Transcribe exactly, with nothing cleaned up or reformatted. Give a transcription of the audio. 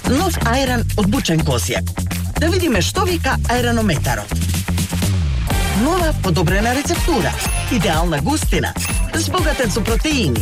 Нов ајран од бучен косјак. Да видиме што вика ајранометарот. Нова подобрена рецептура, идеална густина, збогатен со протеини,